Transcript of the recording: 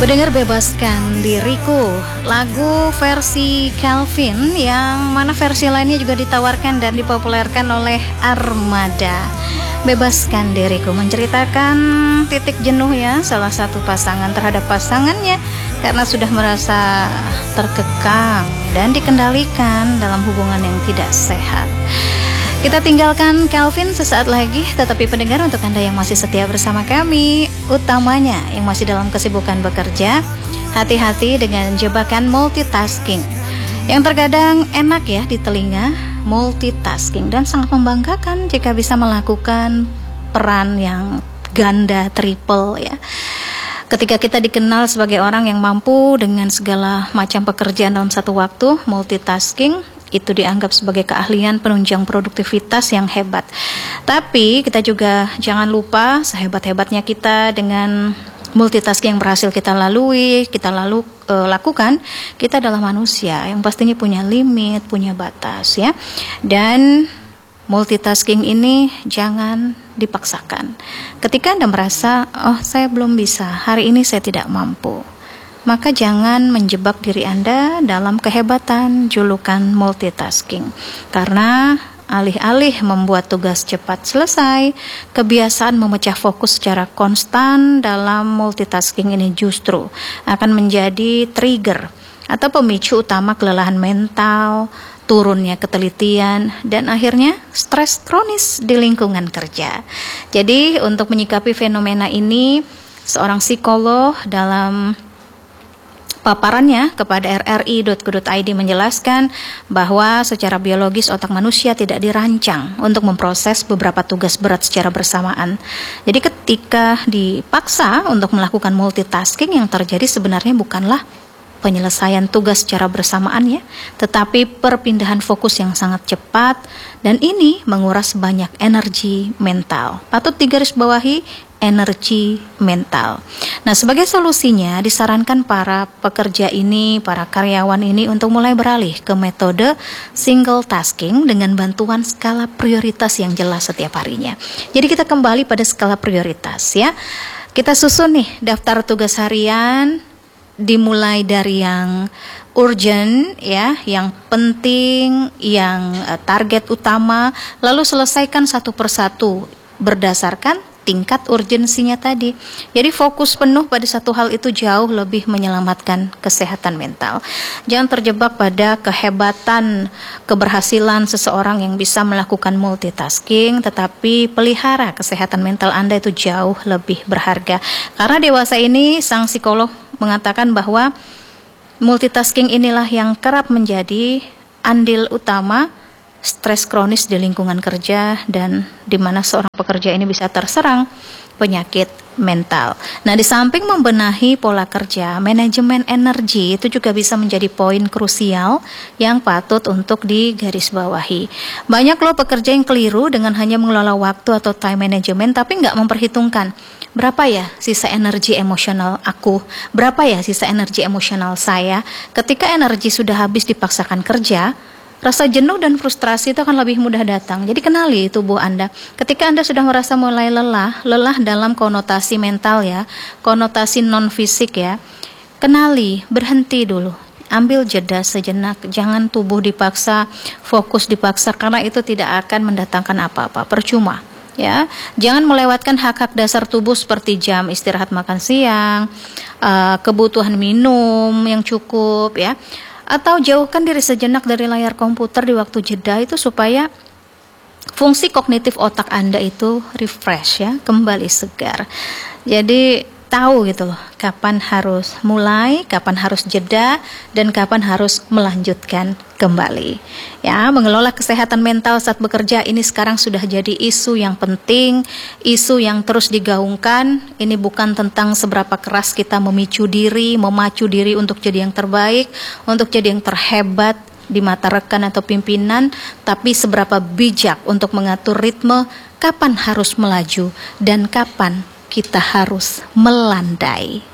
Pendengar, bebaskan diriku, lagu versi Calvin yang mana versi lainnya juga ditawarkan dan dipopulerkan oleh Armada. Bebaskan diriku menceritakan titik jenuh ya salah satu pasangan terhadap pasangannya karena sudah merasa terkekang dan dikendalikan dalam hubungan yang tidak sehat. Kita tinggalkan Calvin sesaat lagi, tetapi pendengar, untuk Anda yang masih setia bersama kami, utamanya yang masih dalam kesibukan bekerja, hati-hati dengan jebakan multitasking yang terkadang enak ya di telinga, multitasking, dan sangat membanggakan jika bisa melakukan peran yang ganda, triple ya. Ketika kita dikenal sebagai orang yang mampu dengan segala macam pekerjaan dalam satu waktu, multitasking itu dianggap sebagai keahlian penunjang produktivitas yang hebat. Tapi kita juga jangan lupa sehebat-hebatnya kita dengan multitasking yang berhasil kita lakukan, kita adalah manusia yang pastinya punya limit, punya batas ya. Dan multitasking ini jangan dipaksakan. Ketika Anda merasa, oh saya belum bisa, hari ini saya tidak mampu, maka jangan menjebak diri Anda dalam kehebatan julukan multitasking. Karena alih-alih membuat tugas cepat selesai, kebiasaan memecah fokus secara konstan dalam multitasking ini justru akan menjadi trigger atau pemicu utama kelelahan mental, turunnya ketelitian, dan akhirnya stres kronis di lingkungan kerja. Jadi untuk menyikapi fenomena ini, seorang psikolog dalam paparannya kepada rri.co.id menjelaskan bahwa secara biologis otak manusia tidak dirancang untuk memproses beberapa tugas berat secara bersamaan. Jadi ketika dipaksa untuk melakukan multitasking, yang terjadi sebenarnya bukanlah penyelesaian tugas secara bersamaan ya, tetapi perpindahan fokus yang sangat cepat, dan ini menguras banyak energi mental. Patut digarisbawahi, energi mental. Nah, sebagai solusinya disarankan para pekerja ini, para karyawan ini untuk mulai beralih ke metode single tasking dengan bantuan skala prioritas yang jelas setiap harinya. Jadi kita kembali pada skala prioritas ya. Kita susun nih daftar tugas harian, dimulai dari yang urgent ya, yang penting, yang target utama, lalu selesaikan satu persatu berdasarkan tingkat urgensinya tadi. Jadi fokus penuh pada satu hal itu jauh lebih menyelamatkan kesehatan mental. Jangan terjebak pada kehebatan, keberhasilan seseorang yang bisa melakukan multitasking, tetapi pelihara kesehatan mental Anda, itu jauh lebih berharga. Karena dewasa ini, sang psikolog mengatakan bahwa multitasking inilah yang kerap menjadi andil utama stres kronis di lingkungan kerja, dan di mana seorang pekerja ini bisa terserang penyakit mental. Nah, di samping membenahi pola kerja, manajemen energi itu juga bisa menjadi poin krusial yang patut untuk digarisbawahi. Banyak loh pekerja yang keliru dengan hanya mengelola waktu atau time management, tapi nggak memperhitungkan berapa ya sisa energi emosional aku, berapa ya sisa energi emosional saya. Ketika energi sudah habis dipaksakan kerja, rasa jenuh dan frustrasi itu akan lebih mudah datang. Jadi kenali tubuh Anda. Ketika Anda sudah merasa mulai lelah dalam konotasi mental ya, konotasi non-fisik ya, kenali, berhenti dulu. Ambil jeda sejenak, jangan tubuh dipaksa, fokus dipaksa, karena itu tidak akan mendatangkan apa-apa, percuma. Ya, jangan melewatkan hak-hak dasar tubuh seperti jam istirahat makan siang, kebutuhan minum yang cukup ya. Atau jauhkan diri sejenak dari layar komputer di waktu jeda itu supaya fungsi kognitif otak Anda itu refresh ya, kembali segar. Jadi tahu gitu loh, kapan harus mulai, kapan harus jeda, dan kapan harus melanjutkan kembali. Ya, mengelola kesehatan mental saat bekerja ini sekarang sudah jadi isu yang penting, isu yang terus digaungkan. Ini bukan tentang seberapa keras kita memacu diri untuk jadi yang terbaik, untuk jadi yang terhebat di mata rekan atau pimpinan, tapi seberapa bijak untuk mengatur ritme, kapan harus melaju dan kapan kita harus melandai.